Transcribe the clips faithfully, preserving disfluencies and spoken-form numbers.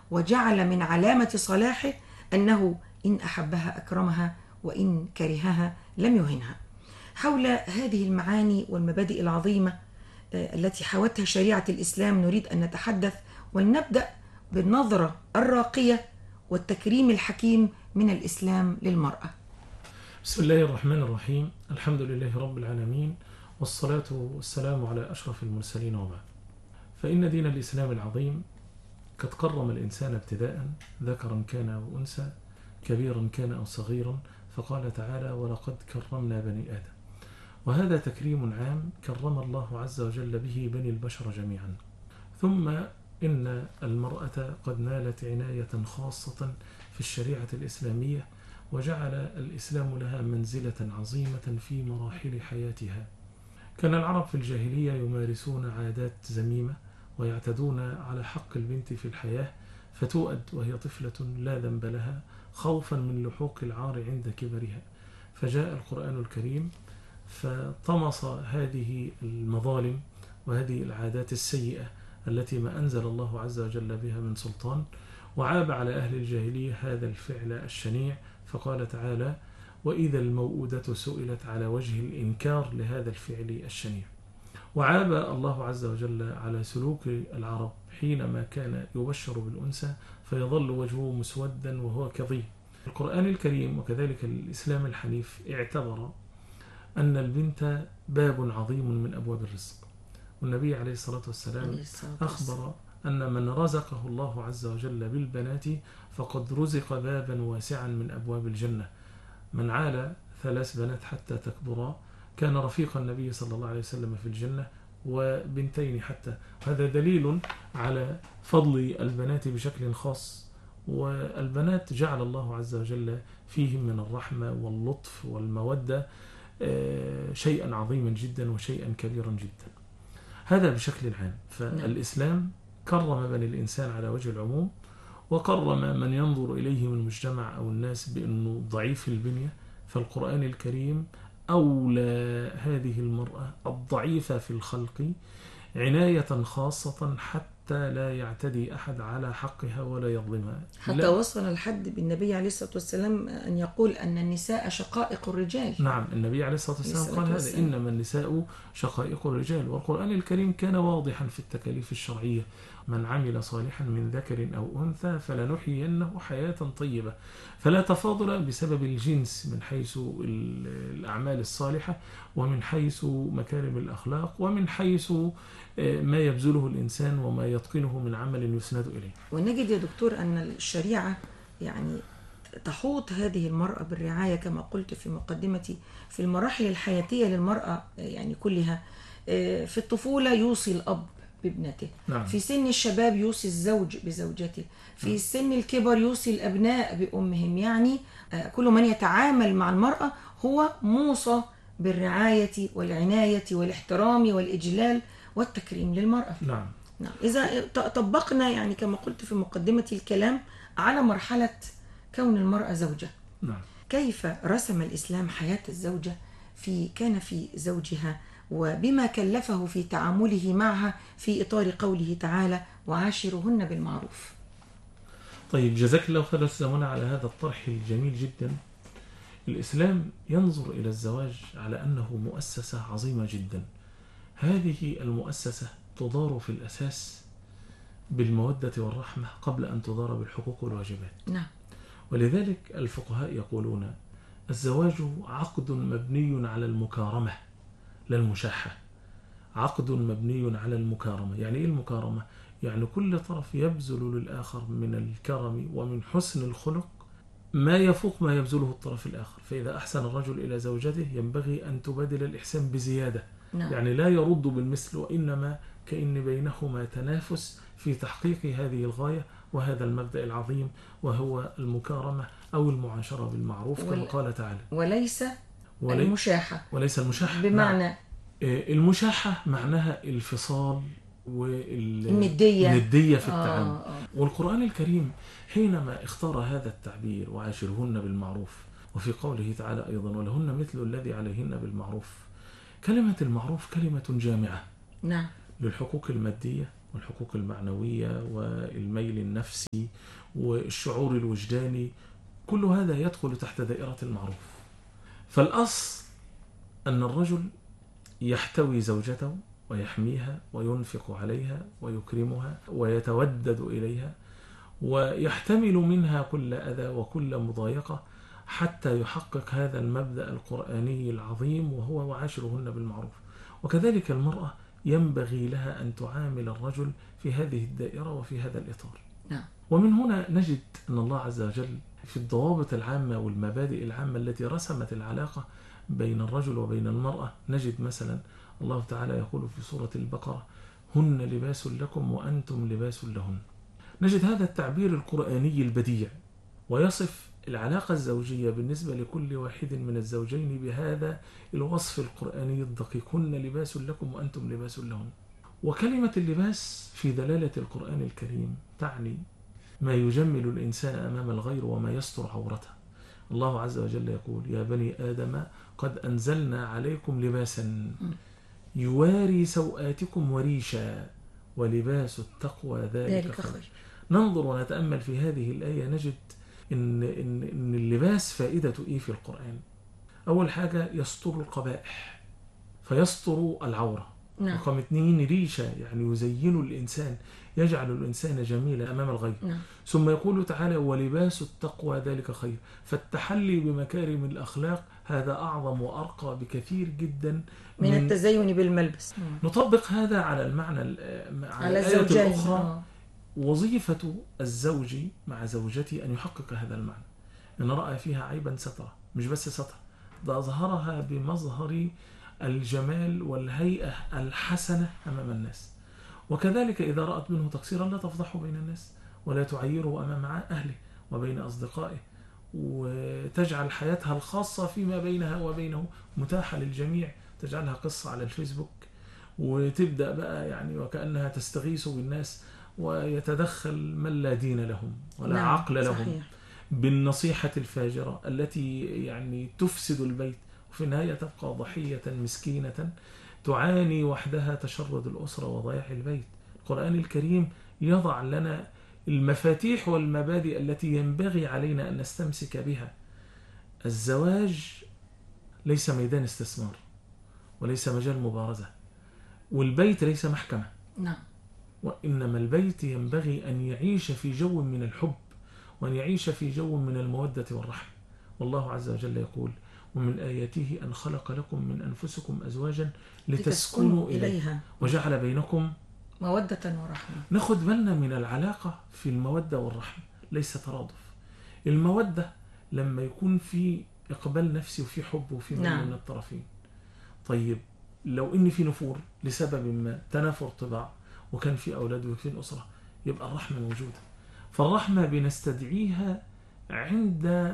وجعل من علامة صلاحه أنه إن أحبها أكرمها وإن كرهها لم يهنها. حول هذه المعاني والمبادئ العظيمة التي حوتها شريعة الإسلام نريد أن نتحدث، ولنبدأ بالنظرة الراقية والتكريم الحكيم من الإسلام للمرأة. بسم الله الرحمن الرحيم. الحمد لله رب العالمين، والصلاة والسلام على أشرف المرسلين، وبعد. فإن دين الإسلام العظيم قد كرم الإنسان ابتداء، ذكرا كان أو أنثى، كبيرا كان أو صغيرا، فقال تعالى: ولقد كرمنا بني آدم. وهذا تكريم عام كرم الله عز وجل به بني البشر جميعا. ثم إن المرأة قد نالت عناية خاصة في الشريعة الإسلامية، وجعل الإسلام لها منزلة عظيمة في مراحل حياتها. كان العرب في الجاهلية يمارسون عادات ذميمة ويعتدون على حق البنت في الحياة، فتؤد وهي طفلة لا ذنب لها خوفا من لحوق العار عند كبرها. فجاء القرآن الكريم فطمس هذه المظالم وهذه العادات السيئة التي ما أنزل الله عز وجل بها من سلطان، وعاب على أهل الجاهلية هذا الفعل الشنيع، فقال تعالى: وإذا الموءودة سئلت على وجه الإنكار لهذا الفعل الشنيع. وعاب الله عز وجل على سلوك العرب حينما كان يبشر بالأنثى فيظل وجهه مسودا وهو كظيم. القرآن الكريم وكذلك الإسلام الحنيف اعتبر أن البنت باب عظيم من أبواب الرزق، والنبي عليه الصلاة والسلام أخبر أن من رزقه الله عز وجل بالبنات فقد رزق بابا واسعا من أبواب الجنة. من عال ثلاث بنات حتى تكبرا كان رفيق النبي صلى الله عليه وسلم في الجنة، وبنتين حتى. هذا دليل على فضل البنات بشكل خاص. والبنات جعل الله عز وجل فيهم من الرحمة واللطف والمودة شيئا عظيما جدا وشيئا كبيرا جدا. هذا بشكل عام. فالإسلام كرم بني الإنسان على وجه العموم، وكرم من ينظر إليه من المجتمع أو الناس بأنه ضعيف البنية. فالقرآن الكريم أولى هذه المرأة الضعيفة في الخلق عناية خاصة حتى لا يعتدي أحد على حقها ولا يظلمها. حتى لا. وصل الحد بالنبي عليه الصلاة والسلام أن يقول أن النساء شقائق الرجال. نعم، النبي عليه الصلاة والسلام قال هذا: إنما النساء شقائق الرجال. والقرآن الكريم كان واضحا في التكاليف الشرعية: من عمل صالحا من ذكر أو أنثى فلنحيينه حياة طيبة. فلا تفاضل بسبب الجنس من حيث الأعمال الصالحة، ومن حيث مكارم الأخلاق، ومن حيث ما يبذله الإنسان وما يتقنه من عمل يسند إليه. ونجد يا دكتور أن الشريعة يعني تحوط هذه المرأة بالرعاية كما قلت في مقدمتي في المراحل الحياتية للمرأة يعني كلها. في الطفولة يوصي الأب بابنته، نعم. في سن الشباب يوصي الزوج بزوجته، في سن الكبر يوصي الأبناء بأمهم. يعني كل من يتعامل مع المرأة هو موصى بالرعاية والعناية والاحترام والإجلال والتكريم للمرأة. نعم. نعم. إذا طبقنا يعني كما قلت في مقدمة الكلام على مرحلة كون المرأة زوجة، نعم. كيف رسم الإسلام حياة الزوجة في كان في زوجها، وبما كلفه في تعامله معها في إطار قوله تعالى: وعاشرهن بالمعروف. طيب، جزاك الله خير أستاذ على هذا الطرح الجميل جدا. الإسلام ينظر إلى الزواج على أنه مؤسسة عظيمة جدا. هذه المؤسسة تدار في الأساس بالمودة والرحمة قبل أن تدار بالحقوق والواجبات. نعم. ولذلك الفقهاء يقولون: الزواج عقد مبني على المكارمة لا المشاحة. عقد مبني على المكارمة. يعني إيه المكارمة؟ يعني كل طرف يبذل للآخر من الكرم ومن حسن الخلق ما يفوق ما يبذله الطرف الآخر. فإذا أحسن الرجل إلى زوجته ينبغي أن تبادل الإحسان بزيادة. نعم. يعني لا يرد بالمثل، وإنما كأن بينهما تنافس في تحقيق هذه الغاية وهذا المبدأ العظيم، وهو المكارمة أو المعاشرة بالمعروف كما قال تعالى: وليس ولي... المشاحة. وليس المشاحة بمعنى نعم. المشاحة معناها الفصال والندية الندية في التعامل. آه آه. والقرآن الكريم حينما اختار هذا التعبير: وعاشرهن بالمعروف، وفي قوله تعالى أيضا: ولهن مثل الذي عليهن بالمعروف. كلمة المعروف كلمة جامعة، نعم، للحقوق المادية والحقوق المعنوية والميل النفسي والشعور الوجداني، كل هذا يدخل تحت دائرة المعروف. فالأصل أن الرجل يحتوي زوجته ويحميها وينفق عليها ويكرمها ويتودد إليها ويحتمل منها كل أذى وكل مضايقة حتى يحقق هذا المبدأ القرآني العظيم، وهو وعاشرهن بالمعروف. وكذلك المرأة ينبغي لها أن تعامل الرجل في هذه الدائرة وفي هذا الإطار. نعم. ومن هنا نجد أن الله عز وجل في الضوابط العامة والمبادئ العامة التي رسمت العلاقة بين الرجل وبين المرأة، نجد مثلا الله تعالى يقول في سورة البقرة: هن لباس لكم وأنتم لباس لهن. نجد هذا التعبير القرآني البديع ويصف العلاقة الزوجية بالنسبة لكل واحد من الزوجين بهذا الوصف القرآني الدقيق: هن لباس لكم وأنتم لباس لهن. وكلمة اللباس في دلالة القرآن الكريم تعني ما يجمل الإنسان أمام الغير وما يستر عورته. الله عز وجل يقول: يا بني آدم قد أنزلنا عليكم لباسا يواري سوآتكم وريشا ولباس التقوى ذلك خير. ننظر ونتأمل في هذه الآية نجد إن, إن, إن اللباس فائدته إيه في القرآن. أول حاجة يستر القبائح فيستر العورة. نعم. رقم اثنين ريشة، يعني يزين الإنسان، يجعل الإنسان جميلا أمام الغير. نعم. ثم يقول تعالى: ولباس التقوى ذلك خير. فالتحلي بمكارم الأخلاق هذا أعظم وأرقى بكثير جدا من, من التزين بالملبس. نطبق هذا على المعنى على, على الآية الزوجين. الأخرى. آه. وظيفة الزوج مع زوجته أن يحقق هذا المعنى. إن رأى فيها عيبا سترة، مش بس سترة، ده أظهرها بمظهر الجمال والهيئة الحسنة أمام الناس. وكذلك إذا رأت منه تقصيرا لا تفضحه بين الناس ولا تعيره أمام أهله وبين أصدقائه، وتجعل حياتها الخاصة فيما بينها وبينه متاحة للجميع، تجعلها قصة على الفيسبوك وتبدأ بقى يعني وكأنها تستغيث بالناس، ويتدخل من لا دين لهم ولا نعم. عقل لهم. صحيح. بالنصيحة الفاجرة التي يعني تفسد البيت، وفي النهاية تبقى ضحية مسكينة تعاني وحدها تشرد الأسرة وضياع البيت. القرآن الكريم يضع لنا المفاتيح والمبادئ التي ينبغي علينا أن نستمسك بها. الزواج ليس ميدان استثمار وليس مجال مبارزة، والبيت ليس محكمة. نعم. وإنما البيت ينبغي أن يعيش في جو من الحب وأن يعيش في جو من المودة والرحمة. والله عز وجل يقول: ومن آياته أن خلق لكم من أنفسكم أزواجا لتسكنوا إليها وجعل بينكم مودة ورحمة. ناخد بالنا من العلاقة في المودة والرحمة، ليس ترادف. المودة لما يكون في إقبال نفسي وفي حب وفي ميل نعم. من الطرفين. طيب لو إن في نفور لسبب ما، تنافر طباع، وكان في أولاد وفي أسرة، يبقى الرحمة موجودة. فالرحمة بنستدعيها عند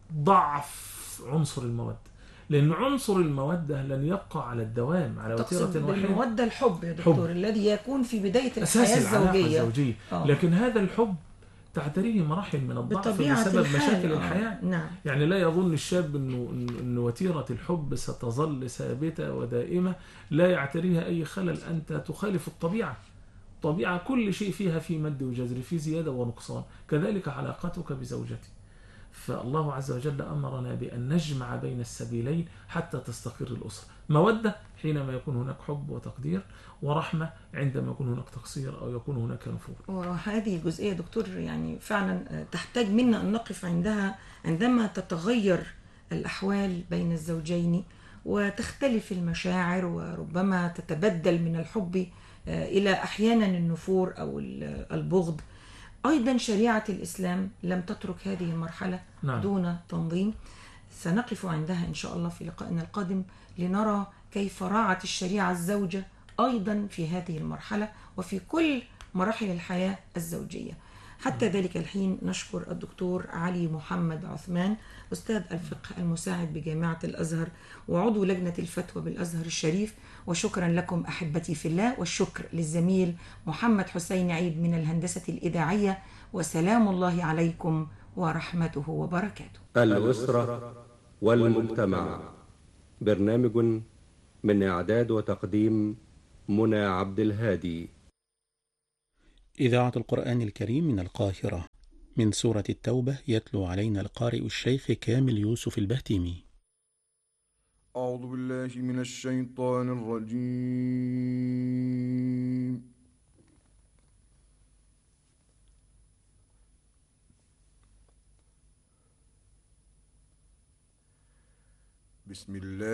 ضعف عنصر المودة، لأن عنصر المودة لن يبقى على الدوام على وتيرة واحدة. المودة الحب يا دكتور، حب. الذي يكون في بداية أساس الحياة الزوجية. الزوجية. أوه. لكن هذا الحب تعتريه مراحل من الضعف بسبب الحال. مشاكل أوه. الحياة. نعم. يعني لا يظن الشاب إنه إن وتيرة الحب ستظل ثابتة ودائمة لا يعتريها أي خلل. أنت تخالف الطبيعة. طبيعة كل شيء فيها في مد وجزر، في زيادة ونقصان. كذلك علاقتك بزوجتك. فالله عز وجل أمرنا بأن نجمع بين السبيلين حتى تستقر الأسرة. مودة حينما يكون هناك حب وتقدير، ورحمة عندما يكون هناك تقصير أو يكون هناك نفور. وهذه الجزئية دكتور يعني فعلا تحتاج منا أن نقف عندها عندما تتغير الأحوال بين الزوجين وتختلف المشاعر، وربما تتبدل من الحب إلى أحيانا النفور أو البغض. أيضا شريعة الإسلام لم تترك هذه المرحلة نعم. دون تنظيم. سنقف عندها إن شاء الله في لقائنا القادم لنرى كيف راعت الشريعة الزوجة أيضا في هذه المرحلة وفي كل مراحل الحياة الزوجية. حتى ذلك الحين نشكر الدكتور علي محمد عثمان، أستاذ الفقه المساعد بجامعة الأزهر وعضو لجنة الفتوى بالأزهر الشريف. وشكرا لكم أحبتي في الله، والشكر للزميل محمد حسين عيد من الهندسة الإذاعية. وسلام الله عليكم ورحمته وبركاته. الأسرة والمجتمع، برنامج من إعداد وتقديم منى عبد الهادي. إذاعة القرآن الكريم من القاهرة، من سورة التوبة يتلو علينا القارئ الشيخ كامل يوسف البهتيمي. أعوذ بالله من الشيطان الرجيم. بسم الله